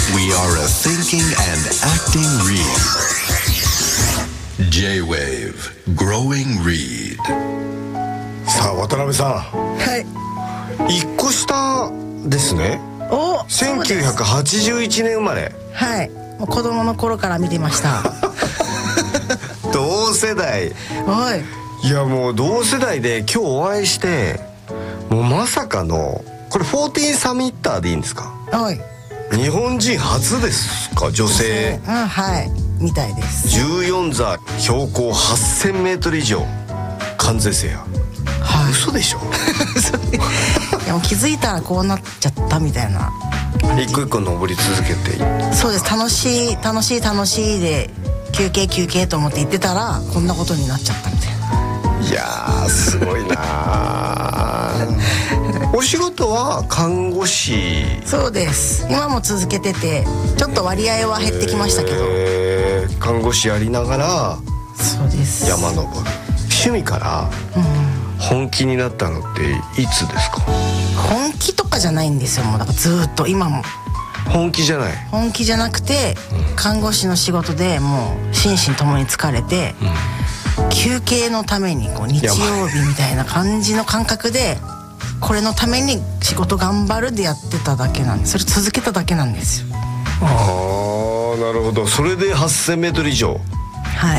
We are a thinking and acting read. J-Wave Growing Read. さあ渡辺さん、 はい。 1個下ですね。 お、 1981年生まれ。 はい。もう子供の頃から見てました。 同世代。 はい。 いやもう同世代で今日お会いして、もうまさかのこれ14サミッターでいいんですか？ はい。 日本人初ですか？女性。 うん、はい。みたいです。 14座標高8000メートル以上完全制覇。はい。嘘でしょ？ いやもう気づいたらこうなっちゃったみたいな。 一個一個登り続けて。 そうです。楽しいで休憩と思って行ってたらこんなことになっちゃったみたいな。 いやーすごいなお仕事は看護師。 そうです。今も続けててちょっと割合は減ってきましたけど、 看護師やりながらそうです山登る。趣味から本気になったのっていつですか？ 本気とかじゃないんですよ。もうだからずっと今も本気じゃない。 本気じゃなくて、看護師の仕事でもう心身ともに疲れて、休憩のためにこう日曜日みたいな感じの感覚でこれのために仕事頑張るでやってただけなんです。それ続けただけなんですよ。 ああ、なるほど。それで8000メートル以上。 はい。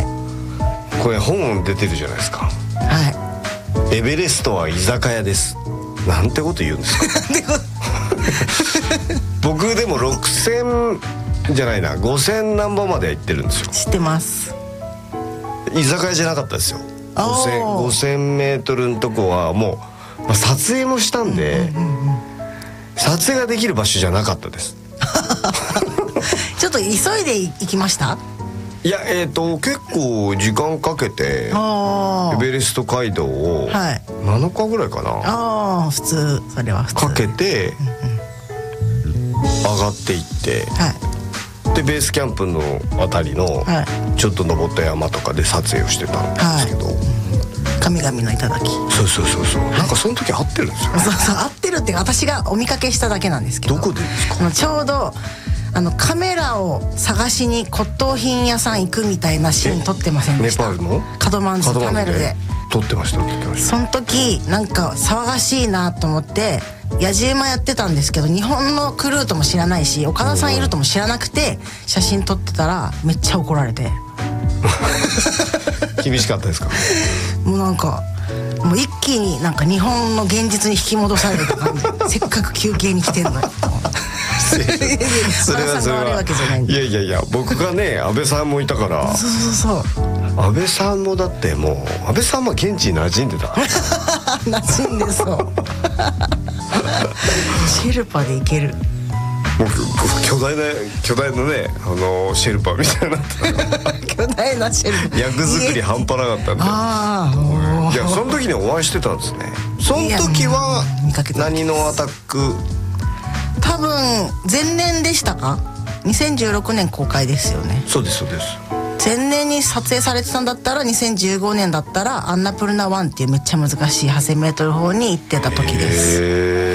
これ本出てるじゃないですか。 はい。 エベレストは居酒屋です。なんてこと言うんですか？僕でも6000じゃないな、5000何本まで行ってるんですよ。 知ってます。 居酒屋じゃなかったですよ。5000メートルのとこはもう、撮影もしたんで、撮影ができる場所じゃなかったです。 ちょっと急いで行きました？ いや結構時間かけてエベレスト街道を7日ぐらいかな。 ああ、普通。それは普通かけて上がっていって、でベースキャンプのあたりのちょっと登った山とかで撮影をしてたんですけど、 神々の頂。 そうなんかその時合ってるんですよ。 そう合ってるっていうか私がお見かけしただけなんですけど。 どこでですか？ ちょうどカメラを探しに骨董品屋さん行くみたいなシーン撮ってませんでした？ ネパールのカドマンズカメラで撮ってました。 その時なんか騒がしいなと思って野じ馬やってたんですけど、日本のクルーとも知らないし岡田さんいるとも知らなくて写真撮ってたらめっちゃ怒られて。 厳しかったですか？ もうなんかもう一気になんか日本の現実に引き戻された感じ。せっかく休憩に来てんのよ。 それはいや僕がね安倍さんもいたから。 そう安倍さんもだってもう安倍さんも現地に馴染んでた。 馴染んでそう。シェルパで行ける。 僕巨大なねシェルパみたいな。 巨大なシェルパ。 役作り半端なかったんで。いやその時にお会いしてたんですね。その時は何のアタック？ 多分前年でしたか？2016年公開ですよね。 そうです。 前年に撮影されてたんだったら2015年だったらアンナプルナ1っていうめっちゃ難しい8000メートル方に行ってた時です。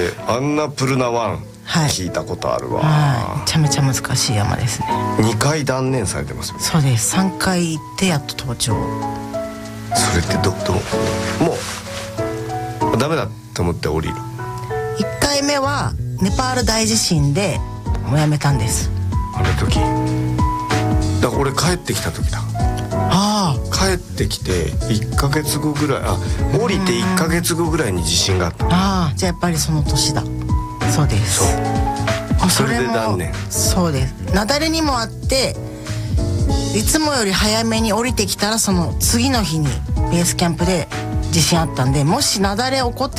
アンナプルナ1、聞いたことあるわ。 めちゃめちゃ難しい山ですね。 2回断念されてますよね。 そうです。3回行ってやっと登頂。 それってもうダメだと思って降りる。 1回目はネパール大地震でもうやめたんです。 あの時だから俺帰ってきた時だ。帰ってきて1ヶ月後ぐらい、降りて1ヶ月後ぐらいに地震があった。 じゃあやっぱりその年だ。そうです。 それで断念。 そうです。雪崩にもあっていつもより早めに降りてきたらその次の日にベースキャンプで地震あったんで、もし雪崩起こって